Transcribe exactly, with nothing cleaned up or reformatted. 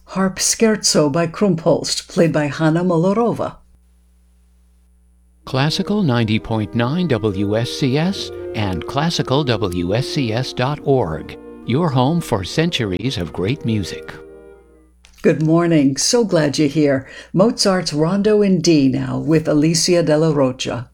Harp Scherzo by Krumpholst, played by Hanna Molorova. Classical ninety point nine W S C S and classical W S C S dot org, your home for centuries of great music. Good morning. So glad you're here. Mozart's Rondo in D now with Alicia Della Rocha.